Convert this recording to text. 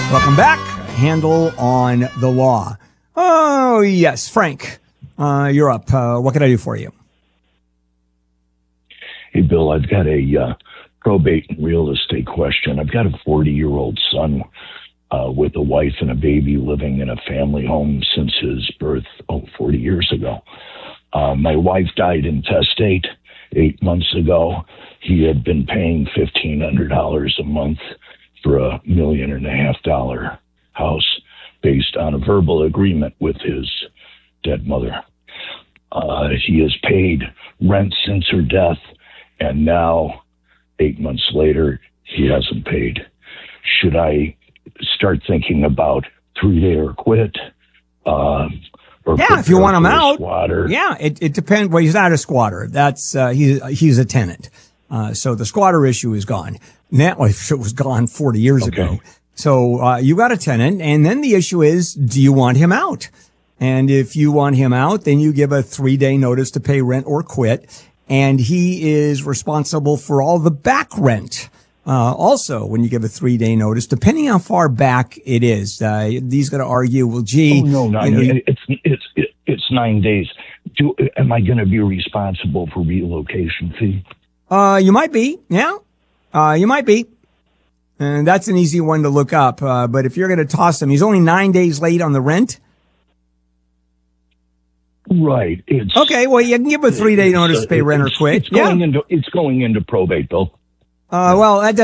Welcome back. Handle on the law. Oh, yes. Frank, you're up. What can I do for you? Hey, Bill, I've got a probate and real estate question. I've got a 40-year-old son with a wife and a baby living in a family home since his birth 40 years ago. My wife died intestate 8 months ago. He had been paying $1,500 a month for $1.5 million house based on a verbal agreement with his dead mother. He has paid rent since her death, and now 8 months later, he hasn't paid. Should I start thinking about 3-day or quit? If you want him out. Squatter? Yeah, it depends. Well, he's not a squatter. That's he's a tenant. So the squatter issue is gone. Now it was gone 40 years ago. So you got a tenant, and then the issue is, do you want him out? And if you want him out, then you give a 3-day notice to pay rent or quit, and he is responsible for all the back rent. Also, when you give a 3-day notice, depending how far back it is, he's going to argue, well, gee, it's 9 days. Am I going to be responsible for relocation fee? You might be. Yeah. You might be. And that's an easy one to look up. But if you're going to toss him, he's only 9 days late on the rent. Right. Okay. Well, you can give a 3-day notice to pay rent or quit. It's going into probate, Bill. Well, that